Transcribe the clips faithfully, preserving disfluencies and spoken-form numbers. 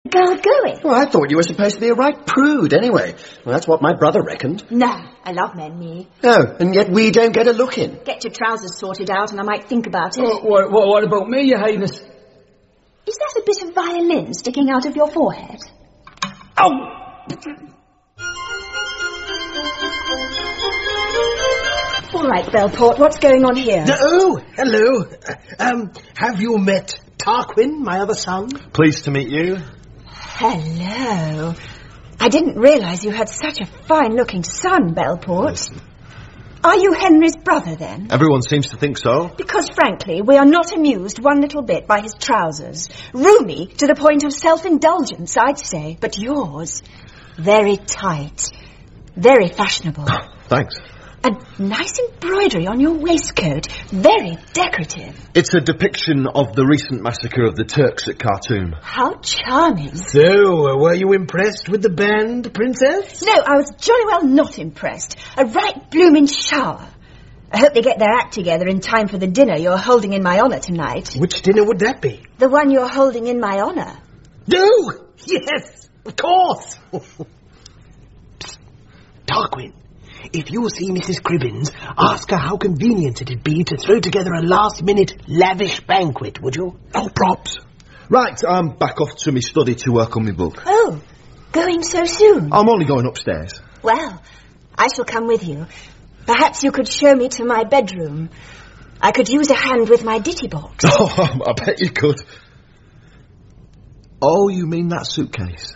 girl going? Well, I thought you were supposed to be a right prude anyway. Well, that's what my brother reckoned. No, I love men, me. Oh, and yet we don't get a look in. Get your trousers sorted out and I might think about it. Oh, what, what, what about me, Your Highness? Is that a bit of violin sticking out of your forehead? Oh! All right, Belport, what's going on here? Oh, hello. Um, have you met Tarquin, my other son? Pleased to meet you. Hello. I didn't realise you had such a fine-looking son, Belport. Are you Henry's brother, then? Everyone seems to think so. Because, frankly, we are not amused one little bit by his trousers. Roomy to the point of self-indulgence, I'd say. But yours, very tight, very fashionable. Thanks. A nice embroidery on your waistcoat. Very decorative. It's a depiction of the recent massacre of the Turks at Khartoum. How charming. So, uh, were you impressed with the band, Princess? No, I was jolly well not impressed. A right blooming shower. I hope they get their act together in time for the dinner you're holding in my honour tonight. Which dinner would that be? The one you're holding in my honour. Oh, yes, of course. Psst, Tarquin. If you see Missus Cribbins, ask her how convenient it'd be to throw together a last-minute lavish banquet, would you? Oh, props. Right, I'm back off to my study to work on my book. Oh, going so soon? I'm only going upstairs. Well, I shall come with you. Perhaps you could show me to my bedroom. I could use a hand with my ditty box. Oh, I bet you could. Oh, you mean that suitcase?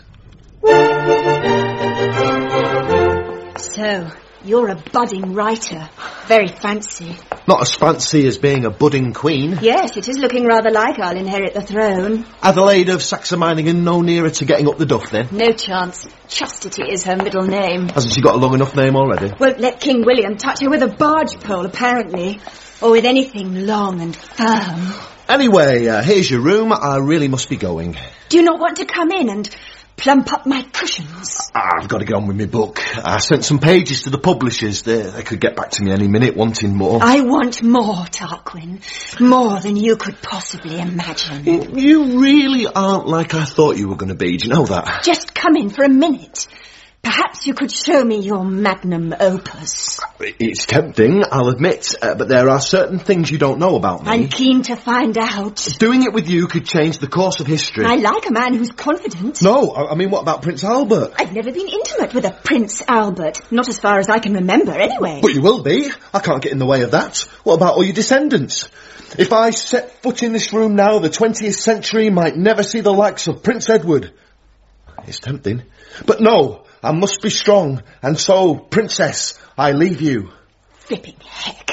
So... you're a budding writer. Very fancy. Not as fancy as being a budding queen. Yes, it is looking rather like I'll inherit the throne. Adelaide of Saxe-Meiningen no nearer to getting up the duff, then? No chance. Chastity is her middle name. Hasn't she got a long enough name already? Won't let King William touch her with a barge pole, apparently. Or with anything long and firm. Anyway, uh, here's your room. I really must be going. Do you not want to come in and... plump up my cushions? I've got to get on with my book. I sent some pages to the publishers. They, they could get back to me any minute wanting more. I want more, Tarquin. More than you could possibly imagine. You really aren't like I thought you were going to be. Do you know that? Just come in for a minute. Perhaps you could show me your magnum opus. It's tempting, I'll admit, uh, but there are certain things you don't know about me. I'm keen to find out. Doing it with you could change the course of history. I like a man who's confident. No, I, I mean, what about Prince Albert? I've never been intimate with a Prince Albert. Not as far as I can remember, anyway. But you will be. I can't get in the way of that. What about all your descendants? If I set foot in this room now, the twentieth century might never see the likes of Prince Edward. It's tempting. But no, I must be strong. And so, Princess, I leave you. Flipping heck.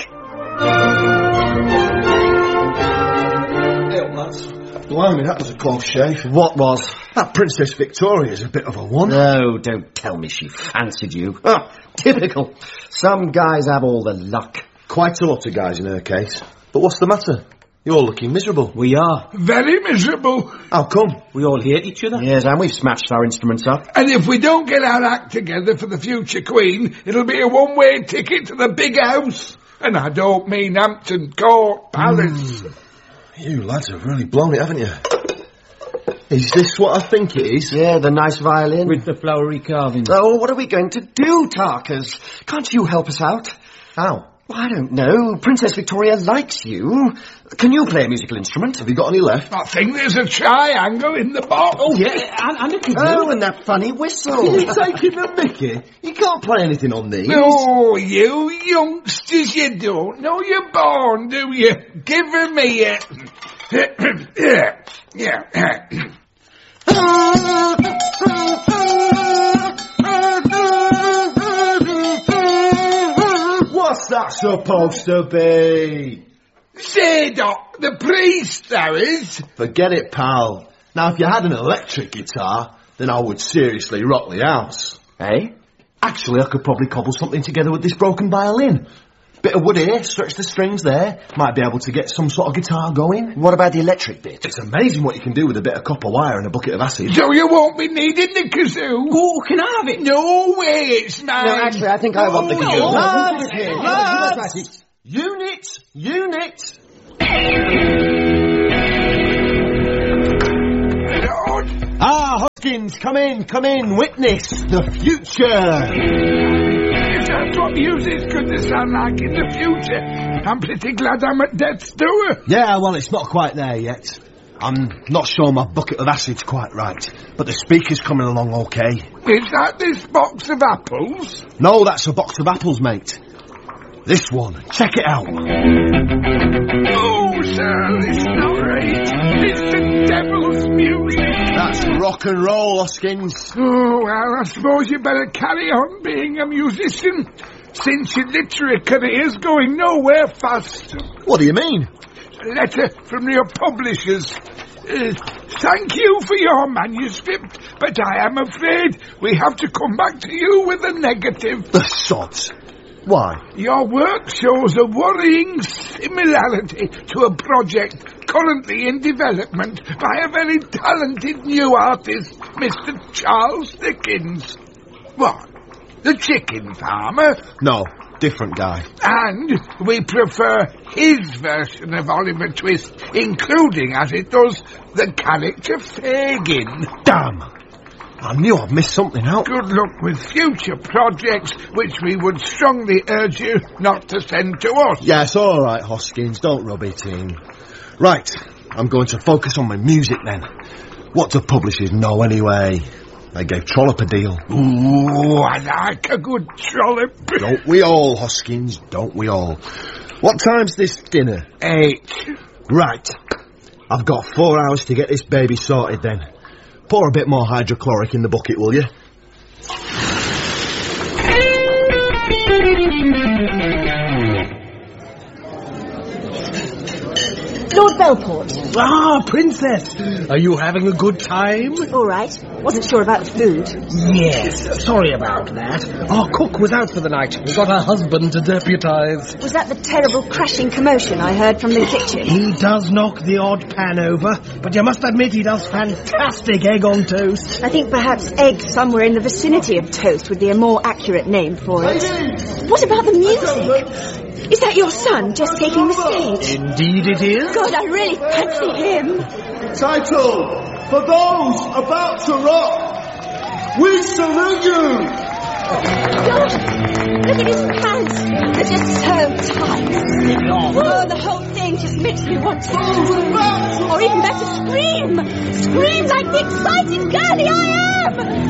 Hey, lads. Blimey, that was a close shave. What was? That Princess Victoria's a bit of a one. No, don't tell me she fancied you. Ah, typical. Some guys have all the luck. Quite a lot of guys in her case. But what's the matter? You're looking miserable. We are. Very miserable. How come? We all hate each other. Yes, and we've smashed our instruments up. And if we don't get our act together for the future Queen, it'll be a one-way ticket to the big house. And I don't mean Hampton Court Palace. Mm. You lads have really blown it, haven't you? Is this what I think it is? Yeah, the nice violin. With the flowery carvings. Oh, what are we going to do, Tarkers? Can't you help us out? How? Well, I don't know. Princess Victoria likes you. Can you play a musical instrument? Have you got any left? I think there's a triangle in the box. Oh, yeah, and, and a kazoo. Oh, and that funny whistle. You're taking the mickey. You can't play anything on these. No, you youngsters, you don't know you're born, do you? Give her me a... yeah, yeah. What's that supposed to be? Say, Doc, the priest, there is. Forget it, pal. Now, if you had an electric guitar, then I would seriously rock the house. Eh? Actually, I could probably cobble something together with this broken violin. Bit of wood here, stretch the strings there. Might be able to get some sort of guitar going. What about the electric bit? It's amazing what you can do with a bit of copper wire and a bucket of acid. So you won't be needing the kazoo? Oh, can I have it? No way, it's mine. No, actually, I think I want the kazoo. no. Lads! Lads! Unit! Unit! Lord, Ah, Hoskins, come in, come in, witness the future. If that's what music's going to sound like in the future, I'm pretty glad I'm at death's door. Yeah, well, it's not quite there yet. I'm not sure my bucket of acid's quite right, but the speaker's coming along okay. Is that this box of apples? No, that's a box of apples, mate. This one, check it out. Oh, sir, it's not right. It's the devil's music. That's rock and roll, Hoskins. Oh, well, I suppose you better carry on being a musician, since your literary career's going nowhere fast. What do you mean? A letter from your publishers. Uh, thank you for your manuscript, but I am afraid we have to come back to you with a negative. The sods. Why? Your work shows a worrying similarity to a project currently in development by a very talented new artist, Mister Charles Dickens. What? The chicken farmer? No, different guy. And we prefer his version of Oliver Twist, including, as it does, the character Fagin. Damn! I knew I'd missed something out. Good luck with future projects, which we would strongly urge you not to send to us. Yes, all right, Hoskins, don't rub it in. Right, I'm going to focus on my music then. What do publishers know anyway? They gave Trollope a deal. Ooh, I like a good trollop. Don't we all, Hoskins? Don't we all? What time's this dinner? Eight. Right. I've got four hours to get this baby sorted then. Pour a bit more hydrochloric in the bucket, will you? Lord Belport. Ah, Princess! Are you having a good time? All right. Wasn't sure about the food. Yes, sorry about that. Our cook was out for the night. We got her husband to deputise. Was that the terrible crashing commotion I heard from the kitchen? He does knock the odd pan over, but you must admit he does fantastic egg on toast. I think perhaps egg somewhere in the vicinity of toast would be a more accurate name for it. What about the music? Is that your son just taking the stage? Indeed it is. God, I really fancy him. Title, for those about to rock, we salute you! God, look at his pants. They're just so tight. Oh, the whole thing just makes me want to... Or even better, scream. Scream like the excited girlie I am.